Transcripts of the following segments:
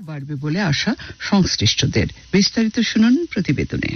বাড়বে বলে আশা সংশ্লিষ্টদের। বিস্তারিত শুনুন প্রতিবেদনে।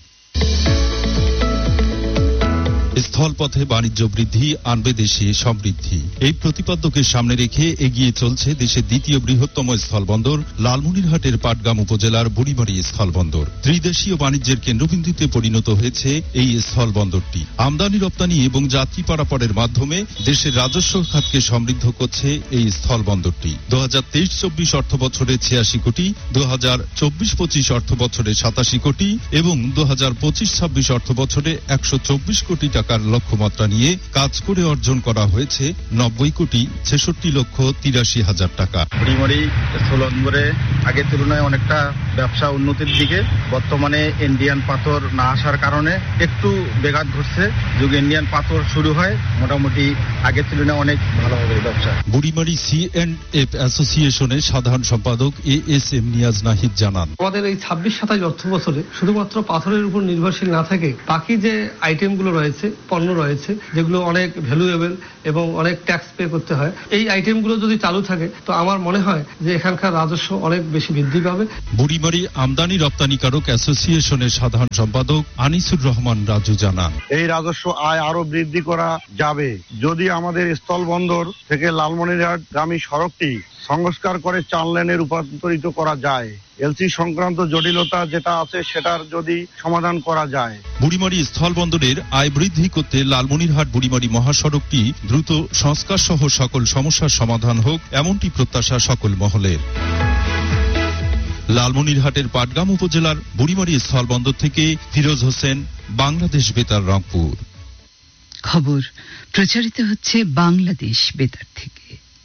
স্থলপথে বাণিজ্য বৃদ্ধি আনবে দেশে সমৃদ্ধি, এই প্রতিপাদ্যকে সামনে রেখে এগিয়ে চলছে দেশের দ্বিতীয় বৃহত্তম স্থলবন্দর লালমনিরহাটের পাটগ্রাম উপজেলার বুড়িমারি স্থলবন্দর। ত্রিদেশীয় বাণিজ্যের কেন্দ্রবিন্দুতে পরিণত হয়েছে এই স্থলবন্দরটি। আমদানি রপ্তানি এবং যাত্রী পারাপারের মাধ্যমে দেশের রাজস্ব খাতকে সমৃদ্ধ করছে এই স্থলবন্দরটি। 2023-24 অর্থ বছরে 86 কোটি, 2024-25 অর্থ বছরে 87 কোটি এবং 2025-26 অর্থ বছরে 124 কোটি টাকার লক্ষ্যমাত্রা নিয়ে কাজ করে অর্জন করা হয়েছে 90 কোটি 66 লক্ষ 83 হাজার টাকা। বুড়িমারি স্থলবন্দরে আগের তুলনায় অনেকটা ব্যবসা উন্নতির দিকে। বর্তমানে ইন্ডিয়ান পাথর না আসার কারণে একটু ব্যাঘাত ঘটছে। যদি ইন্ডিয়ান পাথর শুরু হয় মোটামুটি আগের তুলনায় অনেক ভালো হবে ব্যবসা। বুড়িমারি C&F অ্যাসোসিয়েশনের সাধারণ সম্পাদক ASM নিয়াজ নাহিদ জানান, আমাদের এই 26-27 অর্থ বছরে শুধুমাত্র পাথরের উপর নির্ভরশীল না থেকে বাকি যে আইটেমগুলো রয়েছে, পণ্য রয়েছে, যেগুলো অনেক ভ্যালুয়েবল এবং অনেক ট্যাক্স পে করতে হয়, এই আইটেমগুলো যদি চালু থাকে তো আমার মনে হয় যে এখানকার রাজস্ব অনেক বেশি বৃদ্ধি পাবে। বুড়িমারি আমদানি রপ্তানিকারক অ্যাসোসিয়েশনের সাধারণ সম্পাদক আনিসুর রহমান রাজু জানান, এই রাজস্ব আয় আরো বৃদ্ধি করা যাবে যদি আমাদের স্থলবন্দর থেকে লালমনিরহাটগামী সড়কটি সংস্কার করে 4 লেনে রূপান্তরিত করা যায়। এলসি সংক্রান্ত জটিলতা যেটা আছে সেটার যদি সমাধান করা যায়। বুড়িমারি স্থলবন্দরের আয় বৃদ্ধি করতে লালমনিরহাট বুড়িমারি মহাসড়কটি দ্রুত সংস্কার সহ সকল সমস্যার সমাধান হোক, এমনটি প্রত্যাশা সকল মহলের। লালমনিরহাটের পাটগ্রাম উপজেলার বুড়িমারি স্থলবন্দর থেকে ফিরোজ হোসেন, বাংলাদেশ বেতার, রংপুর। খবর প্রচারিত হচ্ছে বাংলাদেশ বেতার থেকে।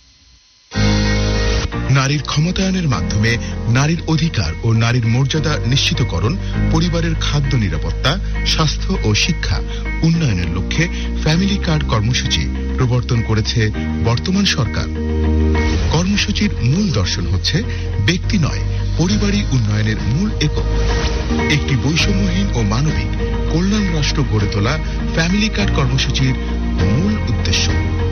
নারীর ক্ষমতায়নের মাধ্যমে নারীর অধিকার ও নারীর মর্যাদা নিশ্চিতকরণ, পরিবারের খাদ্য নিরাপত্তা, স্বাস্থ্য ও শিক্ষা উন্নয়নের লক্ষ্যে ফ্যামিলি কার্ড কর্মসূচি প্রবর্তন করেছে বর্তমান সরকার। কর্মসূচির মূল দর্শন হচ্ছে ব্যক্তি নয়, পরিবারই উন্নয়নের মূল একক। একটি বৈষম্যহীন ও মানবিক কল্যাণ রাষ্ট্র গড়ে তোলা ফ্যামিলি কার্ড কর্মসূচির মূল উদ্দেশ্য।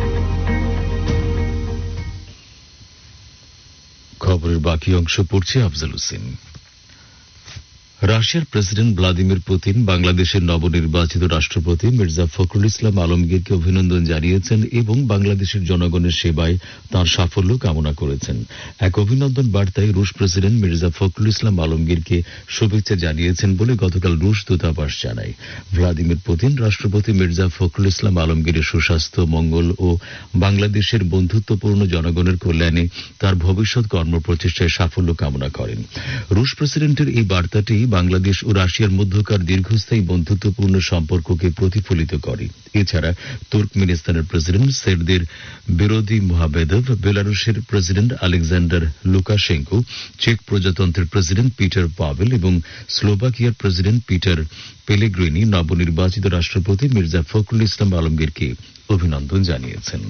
খবরের বাকি অংশ পড়ছে আফজাল হোসেন। রাশিয়ার প্রেসিডেন্ট ভ্লাদিমির পুতিন বাংলাদেশের নবনির্বাচিত রাষ্ট্রপতি মির্জা ফখরুল ইসলাম আলমগীরকে অভিনন্দন জানিয়েছেন এবং বাংলাদেশের জনগণের সেবায় তাঁর সাফল্য কামনা করেছেন। এক অভিনন্দন বার্তায় রুশ প্রেসিডেন্ট মির্জা ফখরুল ইসলাম আলমগীরকে শুভেচ্ছা জানিয়েছেন বলে গতকাল রুশ দূতাবাস জানায়। ভ্লাদিমির পুতিন রাষ্ট্রপতি মির্জা ফখরুল ইসলাম আলমগীরের সুস্বাস্থ্য, মঙ্গল ও বাংলাদেশের বন্ধুত্বপূর্ণ জনগণের কল্যাণে তার ভবিষ্যৎ কর্মপ্রচেষ্টায় সাফল্য কামনা করেন। রুশ প্রেসিডেন্টের এই বার্তাটি বাংলাদেশ ও রাশিয়ার মধ্যকার দীর্ঘস্থায়ী বন্ধুত্বপূর্ণ সম্পর্ককে প্রতিফলিত করে। এছাড়া তুর্কমেনিস্তানের প্রেসিডেন্ট সেরদির বিরোধী মোহামেদভ, বেলারুশের প্রেসিডেন্ট আলেকজান্ডার লুকাশেঙ্কো, চেক প্রজাতন্ত্রের প্রেসিডেন্ট পিটার পাভেল এবং স্লোভাকিয়ার প্রেসিডেন্ট পিটার পেলেগ্রিনি নবনির্বাচিত রাষ্ট্রপতি মির্জা ফখরুল ইসলাম আলমগীরকে অভিনন্দন জানিয়েছেন।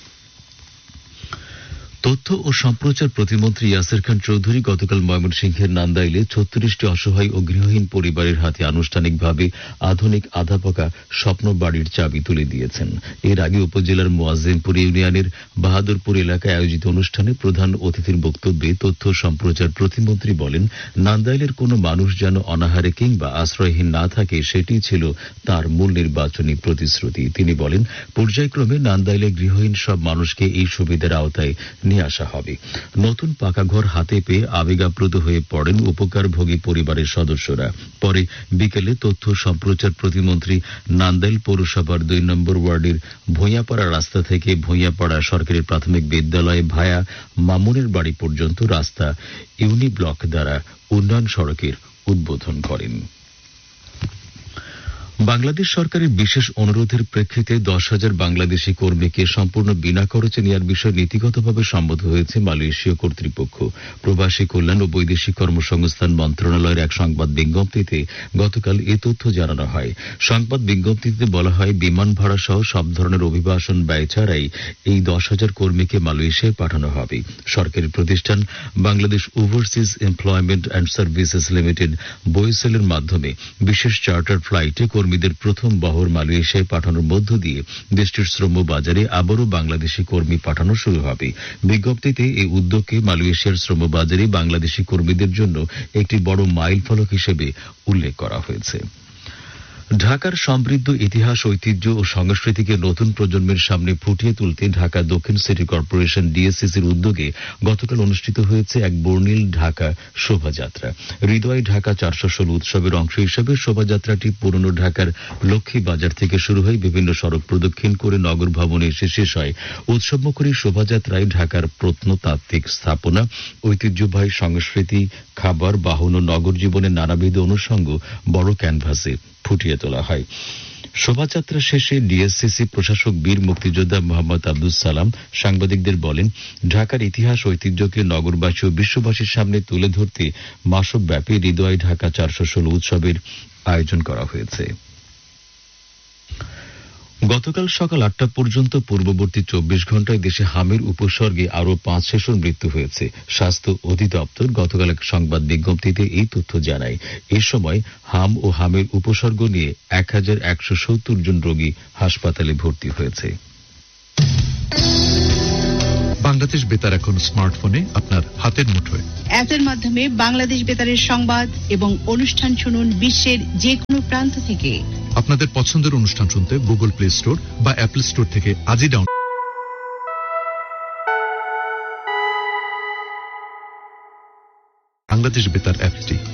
তথ্য ও সম্প্রচার প্রতিমন্ত্রী ইয়াসির খান চৌধুরী গতকাল ময়মনসিংহের নান্দাইলে 36টি অসহায় ও গৃহহীন পরিবারের হাতে আনুষ্ঠানিকভাবে আধুনিক আধাপাকা স্বপ্ন বাড়ির চাবি তুলে দিয়েছেন। এর আগে উপজেলার মোয়াজ্জেমপুর ইউনিয়নের বাহাদুরপুর এলাকায় আয়োজিত অনুষ্ঠানে প্রধান অতিথির বক্তব্যে তথ্য সম্প্রচার প্রতিমন্ত্রী বলেন, নান্দাইলের কোনো মানুষ যেন অনাহারে কিংবা আশ্রয়হীন না থাকে, সেটি ছিল তার মূল নির্বাচনী প্রতিশ্রুতি। তিনি বলেন, পর্যায়ক্রমে নান্দাইলে গৃহহীন সব মানুষকে এই সুবিধার আওতায় নিয়ে আসা হবে। নতুন পাকা ঘর হাতে পেয়ে আবেগাপ্লুত হয়ে পড়েন উপকারভোগী পরিবারের সদস্যরা। পরে বিকেলে তথ্য সম্প্রচার প্রতিমন্ত্রী নান্দাইল পৌরসভার 2 নম্বর ওয়ার্ডের ভূঁইয়াপাড়া রাস্তা থেকে ভূঁইয়াপাড়া সরকারি প্রাথমিক বিদ্যালয় ভায়া মামুনের বাড়ি পর্যন্ত রাস্তা ইউনি ব্লক দ্বারা উন্নয়ন সড়কের উদ্বোধন করেন। বাংলাদেশ সরকারের বিশেষ অনুরোধের প্রেক্ষিতে 10,000 বাংলাদেশি কর্মীকে সম্পূর্ণ বিনা খরচে নেওয়ার বিষয়ে নীতিগতভাবে সম্মত হয়েছে মালয়েশীয় কর্তৃপক্ষ। প্রবাসী কল্যাণ ও বৈদেশিক কর্মসংস্থান মন্ত্রণালয়ের এক সংবাদ বিজ্ঞপ্তিতে গতকাল এ তথ্য জানানো হয়। সংবাদ বিজ্ঞপ্তিতে বলা হয়, বিমান ভাড়া সহ সব ধরনের অভিবাসন ব্যয় ছাড়াই এই 10,000 কর্মীকে মালয়েশিয়ায় পাঠানো হবে। সরকারি প্রতিষ্ঠান Bangladesh overseas employment and services limited বইসেলের মাধ্যমে বিশেষ চার্টার ফ্লাইটে কর্মীদের প্রথম বহর মালয়েশিয়ায় পাঠানোর মধ্য দিয়ে দেশটির শ্রম বাজারে আবারও বাংলাদেশি কর্মী পাঠানো শুরু হবে। বিজ্ঞপ্তিতে এই উদ্যোগকে মালয়েশিয়ার শ্রম বাজারে বাংলাদেশি কর্মীদের জন্য একটি বড় মাইলফলক হিসেবে উল্লেখ করা হয়েছে। ঢাকার সমৃদ্ধ ইতিহাস, ঐতিহ্য ও সংস্কৃতিকে নতুন প্রজন্মের সামনে ফুটিয়ে তুলতে ঢাকা দক্ষিণ সিটি কর্পোরেশন ডিএসসিসির উদ্যোগে গতকাল অনুষ্ঠিত হয়েছে এক বর্ণিল ঢাকা শোভাযাত্রা। হৃদয় ঢাকা 416 উৎসবের অংশ হিসেবে শোভাযাত্রাটি পুরনো ঢাকার লক্ষ্মী বাজার থেকে শুরু হয়ে বিভিন্ন সড়ক প্রদক্ষিণ করে নগর ভবনে এসে শেষ হয়। উৎসবমুখী শোভাযাত্রায় ঢাকার প্রত্নতাত্ত্বিক স্থাপনা, ঐতিহ্যবাহী সংস্কৃতি, খাবার, বাহন ও নগর জীবনের নানাবিধ অনুষঙ্গ বড় ক্যানভাসে ফুটিয়ে তোলা হয়। শোভাযাত্রা শেষে ডিএসসিসি প্রশাসক বীর মুক্তিযোদ্ধা মোহাম্মদ আব্দুল সালাম সাংবাদিকদের বলেন, ঢাকার ইতিহাস ঐতিহ্যকে নগরবাসী ও বিশ্ববাসীর সামনে তুলে ধরতে মাসব্যাপী হৃদয় ঢাকা 416 উৎসবের আয়োজন করা হয়েছে। গতকাল সকাল 8টা পর্যন্ত পূর্ববর্তী 24 ঘন্টায় দেশে হামের উপসর্গে আরও 5 শিশুর মৃত্যু হয়েছে। স্বাস্থ্য অধিদপ্তর গতকাল এক সংবাদ বিজ্ঞপ্তিতে এই তথ্য জানায়। এ সময় হাম ও হামের উপসর্গ নিয়ে 1170 জন রোগী হাসপাতালে ভর্তি হয়েছে। বাংলাদেশ বেতার এখন স্মার্টফোনে আপনার হাতের মুঠোয়। অ্যাপের মাধ্যমে বাংলাদেশ বেতারের সংবাদ এবং অনুষ্ঠান শুনুন বিশ্বের যে কোনো প্রান্ত থেকে। আপনাদের পছন্দের অনুষ্ঠান শুনতে গুগল প্লে স্টোর বা অ্যাপল স্টোর থেকে আজই ডাউনলোড বাংলাদেশ বেতার অ্যাপটি।